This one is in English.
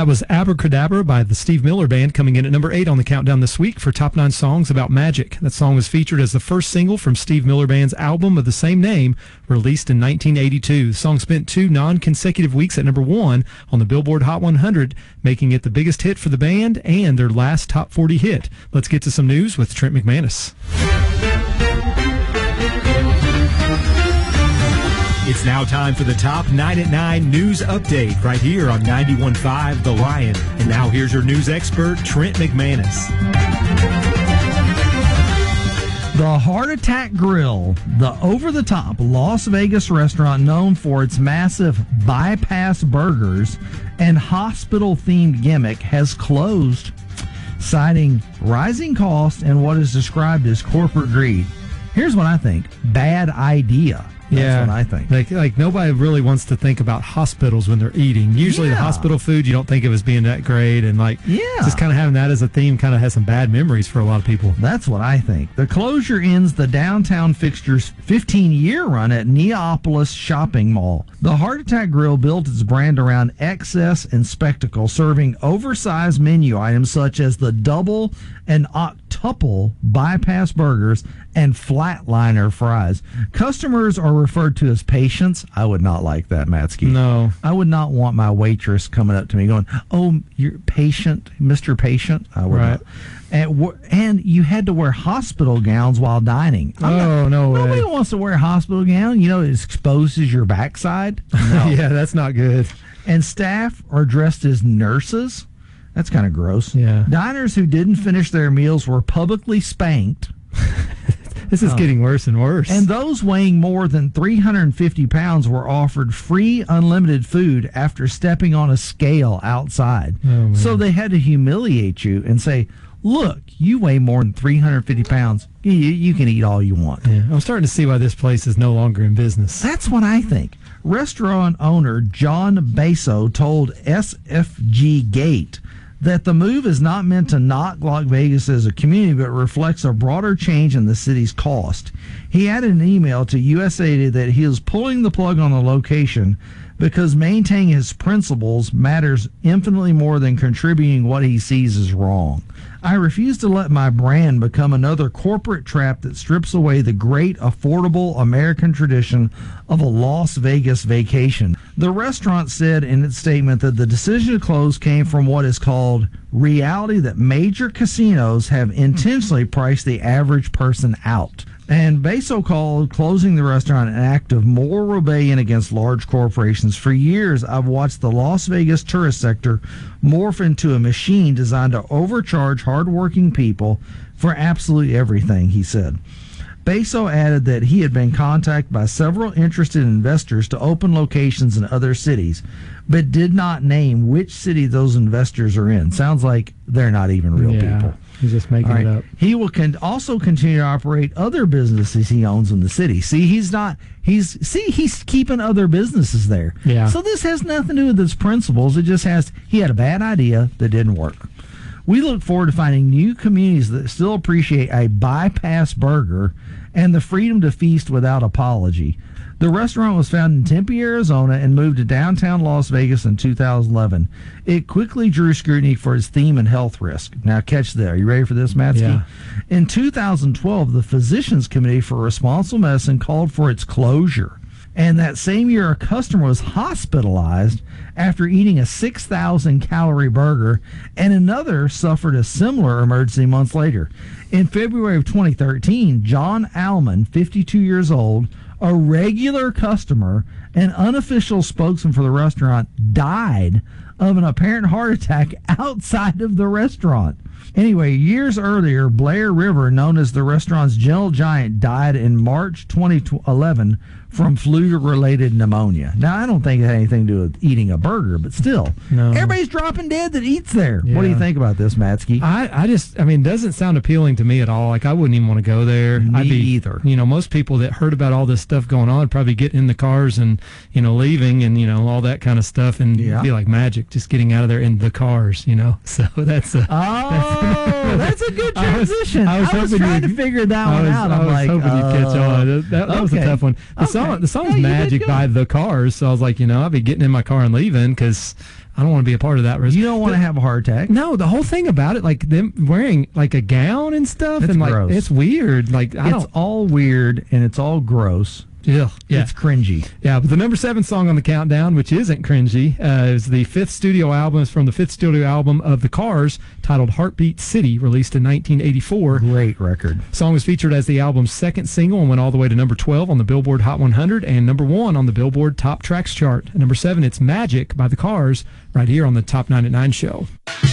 That was Abracadabra by the Steve Miller Band, coming in at number 8 on the countdown this week for Top 9 Songs About Magic. That song was featured as the first single from Steve Miller Band's album of the same name, released in 1982. The song spent 2 non-consecutive weeks at number 1 on the Billboard Hot 100, making it the biggest hit for the band and their last top 40 hit. Let's get to some news with Trent McManus. It's now time for the Top 9 at 9 News Update right here on 91.5 The Lion. And now here's your news expert, Trent McManus. The Heart Attack Grill, the over-the-top Las Vegas restaurant known for its massive bypass burgers and hospital-themed gimmick, has closed, citing rising costs and what is described as corporate greed. Here's what I think. Bad idea. That's what I think. Like nobody really wants to think about hospitals when they're eating. Usually the hospital food you don't think of as being that great, and just kind of having that as a theme kind of has some bad memories for a lot of people. That's what I think. The closure ends the downtown fixture's 15-year run at Neapolis Shopping Mall. The Heart Attack Grill built its brand around excess and spectacle, serving oversized menu items such as the double and octuple bypass burgers and flatliner fries. Customers are referred to as patients. I would not like that, Matsky. No. I would not want my waitress coming up to me going, "Oh, you're patient, Mr. Patient." I would not. And you had to wear hospital gowns while dining. No way. Nobody wants to wear a hospital gown. You know, it exposes your backside. No. Yeah, that's not good. And staff are dressed as nurses. That's kind of gross. Yeah. Diners who didn't finish their meals were publicly spanked. This is getting worse and worse. And those weighing more than 350 pounds were offered free unlimited food after stepping on a scale outside. Oh, so they had to humiliate you and say, "Look, you weigh more than 350 pounds. You can eat all you want." Yeah, I'm starting to see why this place is no longer in business. That's what I think. Restaurant owner John Basso told SFG Gate that the move is not meant to knock Las Vegas as a community, but reflects a broader change in the city's cost. He added an email to USA Today that he is pulling the plug on the location because maintaining his principles matters infinitely more than contributing what he sees as wrong. "I refuse to let my brand become another corporate trap that strips away the great, affordable American tradition of a Las Vegas vacation." The restaurant said in its statement that the decision to close came from what is called reality that major casinos have intentionally priced the average person out. And Basso called closing the restaurant an act of moral rebellion against large corporations. "For years, I've watched the Las Vegas tourist sector morph into a machine designed to overcharge hardworking people for absolutely everything," he said. Basso added that he had been contacted by several interested investors to open locations in other cities, but did not name which city those investors are in. Sounds like they're not even real people. He's just making it up. He will also continue to operate other businesses he owns in the city. See, he's keeping other businesses there. Yeah. So this has nothing to do with his principles. It just he had a bad idea that didn't work. We look forward to finding new communities that still appreciate a bypass burger and the freedom to feast without apology. The restaurant was founded in Tempe, Arizona, and moved to downtown Las Vegas in 2011. It quickly drew scrutiny for its theme and health risk. Now, catch that. Are you ready for this, Matsky? Yeah. In 2012, the Physicians Committee for Responsible Medicine called for its closure. And that same year, a customer was hospitalized after eating a 6,000-calorie burger, and another suffered a similar emergency months later. In February of 2013, John Allman, 52 years old, a regular customer and unofficial spokesman for the restaurant, died of an apparent heart attack outside of the restaurant. Anyway, years earlier, Blair River, known as the restaurant's gentle giant, died in March 2011 from flu-related pneumonia. Now, I don't think it had anything to do with eating a burger, but still. No. Everybody's dropping dead that eats there. Yeah. What do you think about this, Matsky? I mean, it doesn't sound appealing to me at all. Like, I wouldn't even want to go there. Me either. You know, most people that heard about all this stuff going on probably get in the cars and, leaving and, all that kind of stuff and be like magic, just getting out of there in the cars, So that's that's a good transition. I was trying to figure that one out. I was hoping you'd catch on. That was a tough one. The the song's Yeah, you did Magic good. by The Cars, so I was like, I'll be getting in my car and leaving because I don't want to be a part of that. You don't want to have a heart attack. No, the whole thing about it, like them wearing like a gown and stuff, It's and like gross. it's weird. Like It's all weird and it's all gross. yeah. It's cringy. Yeah, but the number 7 song on the countdown, which isn't cringy, is the 5th studio album. It's from the 5th studio album of The Cars, titled Heartbeat City, released in 1984. Great record. The song was featured as the album's 2nd single and went all the way to number 12 on the Billboard Hot 100 and number 1 on the Billboard Top Tracks chart. At number 7, it's Magic by The Cars, right here on the Top 9 at 9 show.